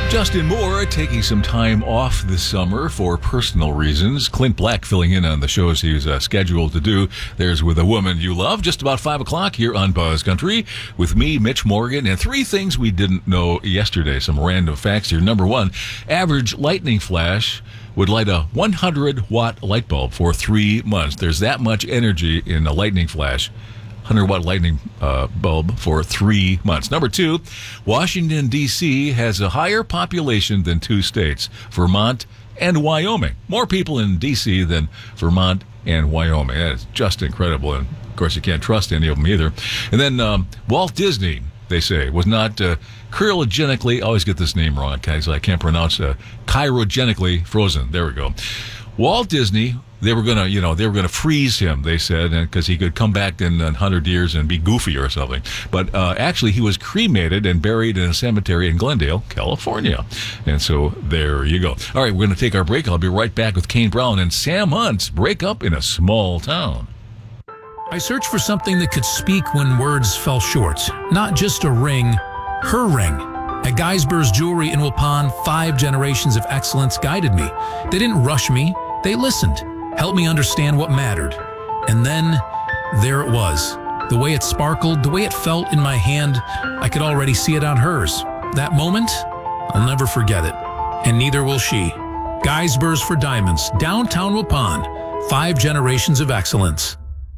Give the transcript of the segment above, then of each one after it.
Justin Moore taking some time off this summer for personal reasons. Clint Black filling in on the shows he's scheduled to do. There's With a Woman You Love, just about 5 o'clock here on Buzz Country with me, Mitch Morgan, and 3 things we didn't know yesterday. Some random facts here. Number 1, average lightning flash would light a 100-watt light bulb for 3 months. There's that much energy in a lightning flash. 100-watt lightning bulb for 3 months. Number 2, Washington, D.C. has a higher population than 2 states, Vermont and Wyoming. More people in D.C. than Vermont and Wyoming. That is just incredible. And, of course, you can't trust any of them either. And then Walt Disney, they say, was not cryogenically, I always get this name wrong, guys, I can't pronounce cryogenically frozen. There we go. Walt Disney, they were gonna freeze him, they said, because he could come back in 100 years and be goofy or something. But actually, he was cremated and buried in a cemetery in Glendale, California. And so there you go. All right, we're going to take our break. I'll be right back with Kane Brown and Sam Hunt's Break Up in a Small Town. I searched for something that could speak when words fell short. Not just a ring, her ring. At Geisber's Jewelry in Waupun, 5 generations of excellence guided me. They didn't rush me. They listened, helped me understand what mattered. And then, there it was. The way it sparkled, the way it felt in my hand, I could already see it on hers. That moment, I'll never forget it. And neither will she. Geisber's for Diamonds, downtown Waupun. 5 generations of excellence.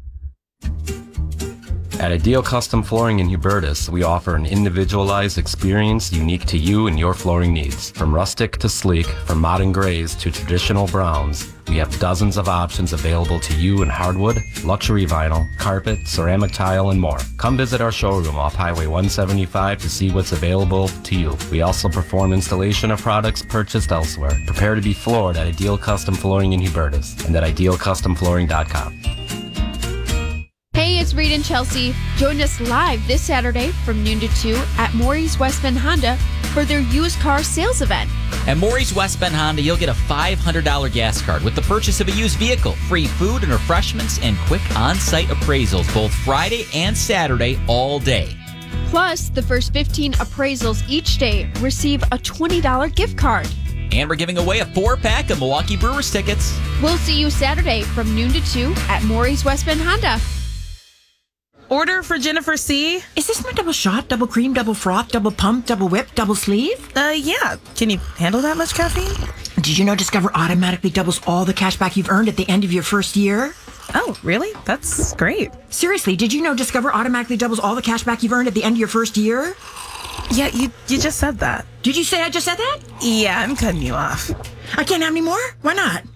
At Ideal Custom Flooring in Hubertus, we offer an individualized experience unique to you and your flooring needs. From rustic to sleek, from modern grays to traditional browns, we have dozens of options available to you in hardwood, luxury vinyl, carpet, ceramic tile, and more. Come visit our showroom off Highway 175 to see what's available to you. We also perform installation of products purchased elsewhere. Prepare to be floored at Ideal Custom Flooring in Hubertus and at idealcustomflooring.com. Hey, it's Reed and Chelsea. Join us live this Saturday from noon to 2 at Maury's West Bend Honda for their used car sales event. At Maury's West Bend Honda, you'll get a $500 gas card with the purchase of a used vehicle, free food and refreshments, and quick on-site appraisals both Friday and Saturday all day. Plus, the first 15 appraisals each day receive a $20 gift card. And we're giving away a 4-pack of Milwaukee Brewers tickets. We'll see you Saturday from noon to 2 at Maury's West Bend Honda. Order for Jennifer C. Is this my double shot, double cream, double froth, double pump, double whip, double sleeve? Yeah. Can you handle that much caffeine? Did you know Discover automatically doubles all the cash back you've earned at the end of your first year? Oh, really? That's great. Seriously, did you know Discover automatically doubles all the cash back you've earned at the end of your first year? Yeah, you just said that. Did you say I just said that? Yeah, I'm cutting you off. I can't have any more? Why not?